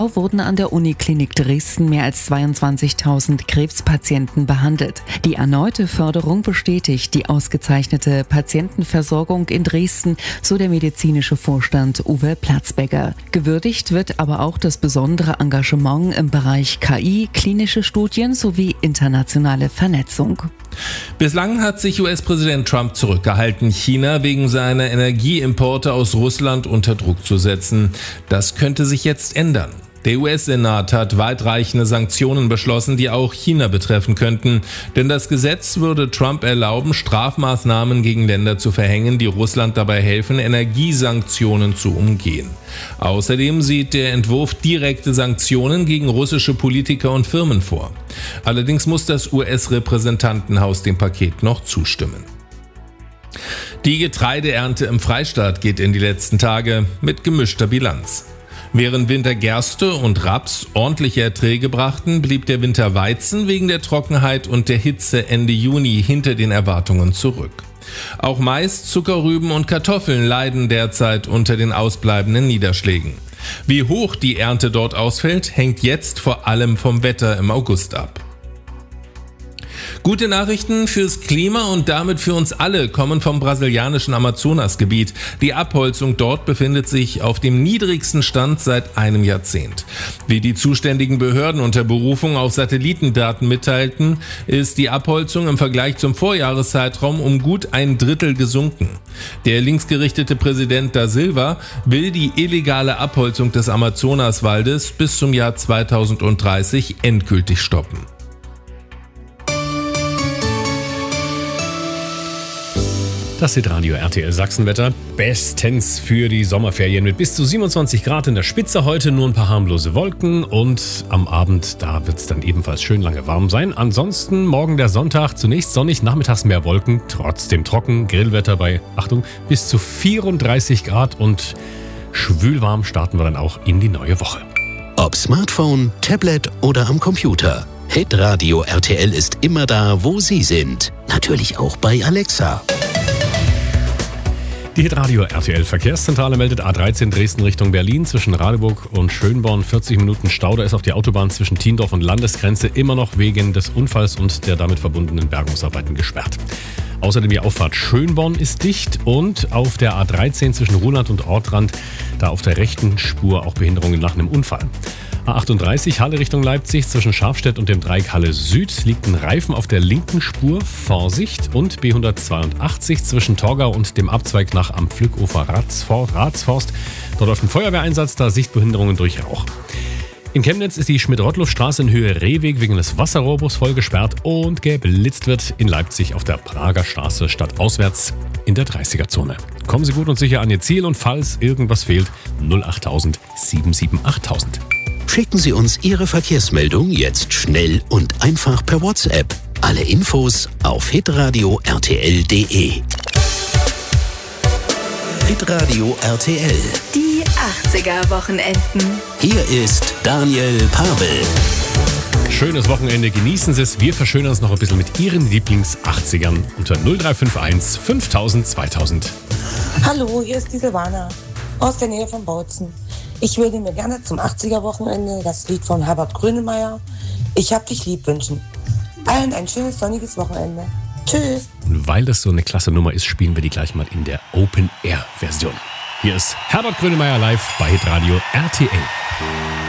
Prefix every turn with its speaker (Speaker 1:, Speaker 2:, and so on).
Speaker 1: Jahr wurden an der Uniklinik Dresden mehr als 22.000 Krebspatienten behandelt. Die erneute Förderung bestätigt die ausgezeichnete Patientenversorgung in Dresden, so der medizinische Vorstand Uwe Platzbecker. Gewürdigt wird aber auch das besondere Engagement im Bereich KI, klinische Studien sowie internationale Vernetzung.
Speaker 2: Bislang hat sich US-Präsident Trump zurückgehalten, China wegen seiner Energieimporte aus Russland unter Druck zu setzen. Das könnte sich jetzt ändern. Der US-Senat hat weitreichende Sanktionen beschlossen, die auch China betreffen könnten. Denn das Gesetz würde Trump erlauben, Strafmaßnahmen gegen Länder zu verhängen, die Russland dabei helfen, Energiesanktionen zu umgehen. Außerdem sieht der Entwurf direkte Sanktionen gegen russische Politiker und Firmen vor. Allerdings muss das US-Repräsentantenhaus dem Paket noch zustimmen. Die Getreideernte im Freistaat geht in die letzten Tage mit gemischter Bilanz. Während Winter Gerste und Raps ordentliche Erträge brachten, blieb der Winter Weizen wegen der Trockenheit und der Hitze Ende Juni hinter den Erwartungen zurück. Auch Mais, Zuckerrüben und Kartoffeln leiden derzeit unter den ausbleibenden Niederschlägen. Wie hoch die Ernte dort ausfällt, hängt jetzt vor allem vom Wetter im August ab. Gute Nachrichten fürs Klima und damit für uns alle kommen vom brasilianischen Amazonasgebiet. Die Abholzung dort befindet sich auf dem niedrigsten Stand seit einem Jahrzehnt. Wie die zuständigen Behörden unter Berufung auf Satellitendaten mitteilten, ist die Abholzung im Vergleich zum Vorjahreszeitraum um gut ein Drittel gesunken. Der linksgerichtete Präsident da Silva will die illegale Abholzung des Amazonaswaldes bis zum Jahr 2030 endgültig stoppen.
Speaker 3: Das Hitradio RTL Sachsenwetter. Bestens für die Sommerferien mit bis zu 27 Grad in der Spitze. Heute nur ein paar harmlose Wolken und am Abend, da wird es dann ebenfalls schön lange warm sein. Ansonsten morgen der Sonntag, zunächst sonnig, nachmittags mehr Wolken, trotzdem trocken. Grillwetter bei, Achtung, bis zu 34 Grad und schwülwarm starten wir dann auch in die neue Woche.
Speaker 4: Ob Smartphone, Tablet oder am Computer. Hitradio RTL ist immer da, wo Sie sind. Natürlich auch bei Alexa.
Speaker 3: Die Hitradio RTL Verkehrszentrale meldet A13 Dresden Richtung Berlin zwischen Radeburg und Schönborn 40 Minuten Stau. Da ist auf die Autobahn zwischen Tiendorf und Landesgrenze immer noch wegen des Unfalls und der damit verbundenen Bergungsarbeiten gesperrt. Außerdem die Auffahrt Schönborn ist dicht und auf der A13 zwischen Ruhland und Ortrand, da auf der rechten Spur auch Behinderungen nach einem Unfall. A38 Halle Richtung Leipzig zwischen Scharfstedt und dem Dreieck Halle Süd liegt ein Reifen auf der linken Spur, Vorsicht, und B182 zwischen Torgau und dem Abzweig nach am Pflückufer Ratsforst. Dort läuft ein Feuerwehreinsatz, da Sichtbehinderungen durch Rauch. In Chemnitz ist die Schmidt-Rottluff-Straße in Höhe Rehweg wegen des Wasserrohrbus voll gesperrt und geblitzt wird in Leipzig auf der Prager Straße stadtauswärts in der 30er-Zone. Kommen Sie gut und sicher an Ihr Ziel und falls irgendwas fehlt, 08000 778
Speaker 4: Schicken Sie uns Ihre Verkehrsmeldung jetzt schnell und einfach per WhatsApp. Alle Infos auf hitradio rtl.de. Hitradio RTL.
Speaker 5: Die 80er-Wochenenden.
Speaker 4: Hier ist Daniel Pavel.
Speaker 3: Schönes Wochenende, genießen Sie es. Wir verschönern es noch ein bisschen mit Ihren Lieblings-80ern unter 0351 5000 2000.
Speaker 6: Hallo, hier ist die Silvana aus der Nähe von Bautzen. Ich würde mir gerne zum 80er-Wochenende das Lied von Herbert Grönemeyer, Ich hab dich lieb, wünschen. Allen ein schönes, sonniges Wochenende. Tschüss.
Speaker 3: Und weil das so eine klasse Nummer ist, spielen wir die gleich mal in der Open-Air-Version. Hier ist Herbert Grönemeyer live bei Hitradio RTL.